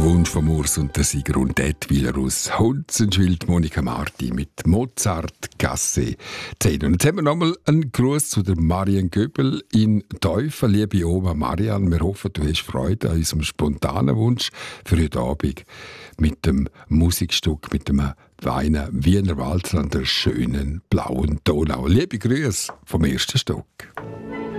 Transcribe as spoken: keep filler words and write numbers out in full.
Wunsch von Urs und der Sieger und Detwiler aus Hunzenschwild, Monika Marti mit Mozart Gasse zehn. Und jetzt haben wir nochmal einen Gruß zu der Marianne Göbel in Teufel. Liebe Oma Marianne, wir hoffen, du hast Freude an unserem spontanen Wunsch für heute Abend mit dem Musikstück, mit dem Weinen Wiener Walzer an der schönen blauen Donau. Liebe Grüße vom ersten Stück.